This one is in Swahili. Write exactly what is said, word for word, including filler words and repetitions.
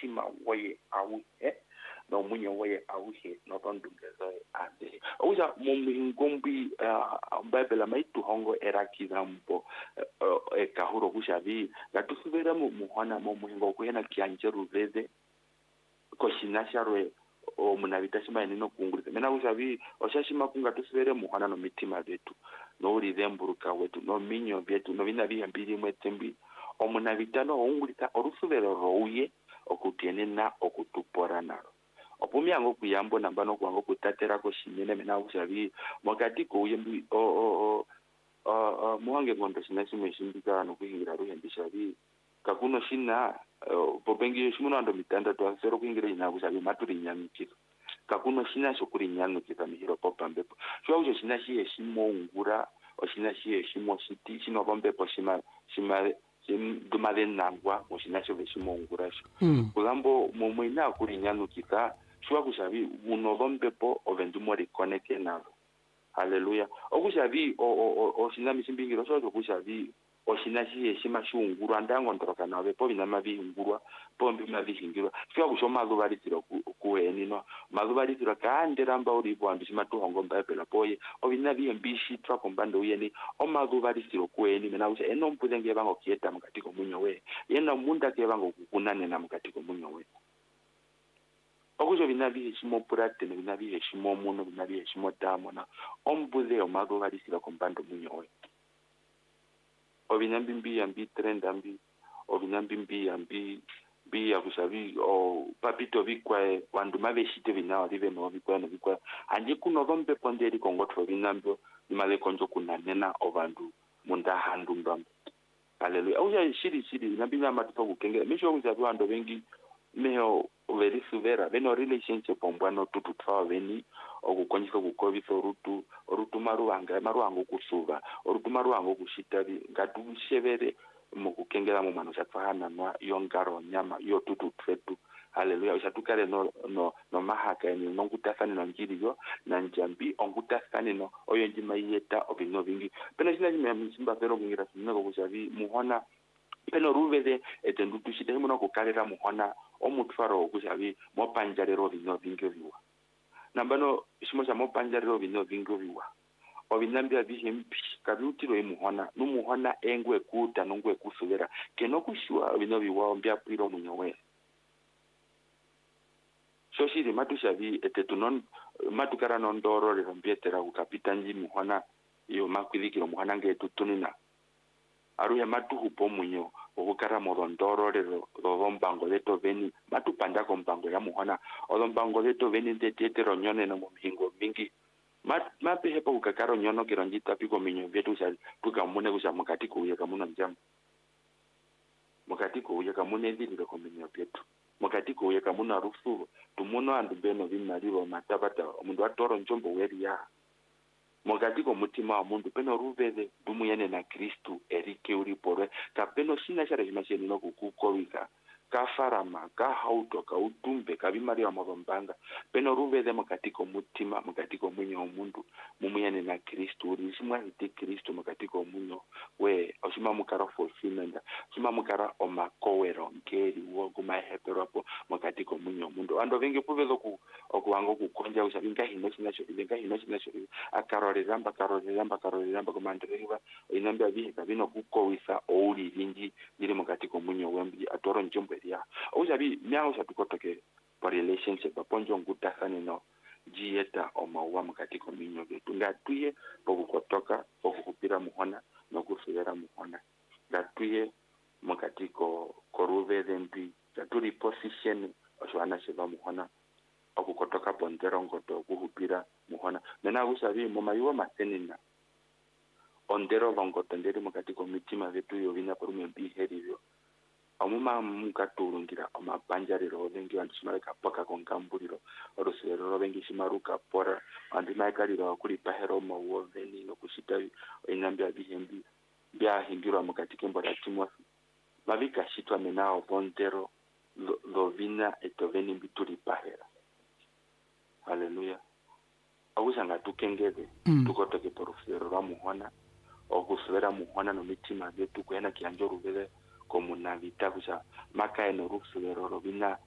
mutima waye auhe no munyo waye auhe no tondungeza ade uja mumingombi Bible maitu hongo erakizambo e kahuro kushavi gatusubira mu muhona mu muhingo kuyena kianjeru veze koshinasharwe o munabitashima nino kunguriza mena kushavi oshashima kunga tusubire muhona no mitima betu no urizemburuka wetu no minyo betu no binabi mbiri mwetembi omunabitano ongulita orusubero rouye okutienena okutupora naro opumyango kuyambo nambano kwango kutatera ko shinene mena kushavi mokati ko yembi o o o muhange ngondo sinashime shimbika no kuhingira ruhendishavi kakuno shina pobengi shimuno ando mitanda to asero kuhingira ina kushavi maturi nyamikiro kakuno shina shokuri nyamikiro mihiro popambepo shwa uje shina shiye shimo ngura o shina shiye shimo shiti shino bombepo shima shima dumale nangwa mushina cyo beshimongurasho kugambo mu mwina kuri nyanukika shwa kushavi unodombepo ovendumo reconnect nabo haleluya okushavi o o o shina misimbingiro so kushavi o shina shiye shima shunguru andango ndoroka nawe po bina mavi ngurwa po mbi mavi hingirwa shwa kushoma lubaritiro kueni no malubaritiro kanderamba uri bwambi shima tuhongo Bible poye obina bi mbishi twa kombando uyeni o malubaritiro kueni mena usha eno mpuzenge bango kieta mukatiko munyo we yena munda ke bango kukunane na mukatiko munyo we okujo binabi heshimo purate ne binabi heshimo muno binabi heshimo tamona ombuze o malubaritiro kombando munyo we obinambi mbi ambi trend ambi obinambi mbi ambi bi akusavi o papito vikwa wandu maveshite vinawa rive no vikwa no vikwa anje kuno vombe ponderi kongotro vinambo nimale konjo kunanena ovandu munda handu mbambo haleluya uja shiri shiri nabina matupo kukengera misho kusavi wandu vengi meho very suvera veno relationship ombwano tutu twa veni okukonyisa kukovisa orutu orutu maruanga maruango kusuva orutu maruango kushitavi ngatu shevere mukukengera mu mano chatfahana no yongaro nyama yo tutu twetu haleluya ushatukale no no no mahaka ni nongutasani no ngiriyo na njambi ongutasani no oyo njima yeta obino vingi pena sina njima msimba pero ngira sinako kushavi muhona peno ruveze etendutu shite muno kukalera muhona omutfaro kushavi mopanjarero vino vingi viwa nambano shimo cha mopanjarero vino vingi viwa obinambia bihempi kabutiro emuhona numuhona engwe kuta nongwe kusubera keno kushwa bino biwa mbya piro munyowe shoshiri matushavi etetunon matukara nondoro le mbietera ukapitanji muhona iyo makwidikiro muhona ngetutunina aruhe matuhupo munyo okukara morondoro le rombango leto veni matupanda kombango ya muhona olombango leto veni ndetetero nyone no muhingo mingi mat mape hepa ukakaro nyono kironjita piko minyo vyetu sha tukamune kusha mukati kuye kamuno njam mukati kuye kamune ndilo kominyo vyetu mukati kuye kamuna rufu tumuno andu beno vinarivo matabata mundu atoro njombo weri ya mukati ko mutima wa mundu peno ruveze dumuyene na Kristu erike uripore kapeno sina shara jimasheni no kukukovika kafarama kahauto kautumbe kabimari wa morombanga peno ruveze mukatiko mutima mukatiko munyo omundu mumuyane na Kristu uri shimwa hiti Kristu mukatiko munyo we oshima mukara fulfillment shima mukara omakowero ngeri wo kumahepero hapo mukatiko munyo omundu ando vingi puvezo ku okuwango kukonja ushavinga hino shina sho vinga hino shina sho akarore ramba karore ramba karore ramba komandiriwa inambia bihe kabino kukowisa ouli vingi ndiri mukatiko munyo wembi atoro njombo ya ujabi miao shatukotoke kwa relationship aponjo ngutasani no jieta omawa mukatiko minyo getu ngatuye pokukotoka pokukupira muhona no kusubera muhona ngatuye mukatiko koruve zembi gaturi position oshwana sheba muhona okukotoka pondero ngoto kuhupira muhona nena usabi mumayuwa masenina ondero vongoto nderi mukatiko mitima vetu yo vina porume biherivyo amuma mukaturungira amapanjariro vengi vandichimareka paka kongamburiro orusero vengi chimaruka pora andimaikariro kuri pahero mawoveni nokushita inambia bihembi bya hingirwa mukatike mbora Timothy mavika shitwa menao bondero lovina etoveni mbituri pahera haleluya awusanga tukengeze mm. tukotoke porufero ra muhona okusubera muhona no mitima vetu kwena kianjoro vele komunavita kusha maka eno ruxulero robina